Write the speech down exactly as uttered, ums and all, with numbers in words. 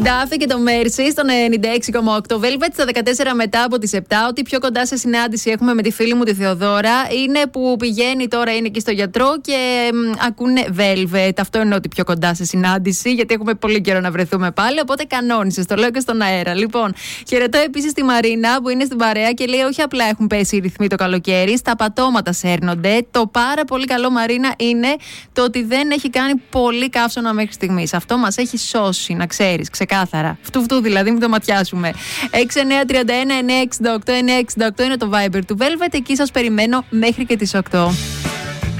Ντάφη και το Μέρσι στον ενενήντα έξι κόμμα οκτώ. Velvet στα δεκατέσσερα μετά από τις επτά. Ότι πιο κοντά σε συνάντηση έχουμε με τη φίλη μου τη Θεοδώρα είναι που πηγαίνει τώρα, είναι εκεί στο γιατρό και μ, ακούνε Velvet. Αυτό είναι ότι πιο κοντά σε συνάντηση, γιατί έχουμε πολύ καιρό να βρεθούμε πάλι. Οπότε κανόνισε, το λέω και στον αέρα. Λοιπόν, χαιρετώ επίσης τη Μαρίνα που είναι στην παρέα και λέει: όχι απλά έχουν πέσει οι ρυθμοί το καλοκαίρι, στα πατώματα σέρνονται. Το πάρα πολύ καλό, Μαρίνα, είναι το ότι δεν έχει κάνει πολύ καύσωνα μέχρι στιγμής. Αυτό μας έχει σώσει, να ξέρεις, ξεκάθαρα. Φτου φτου δηλαδή, μην το ματιάσουμε. έξι εννιά τρία ένα εννιά έξι οκτώ εννιά έξι οκτώ είναι το Viber του Velvet. Εκεί σας περιμένω μέχρι και τις οκτώ.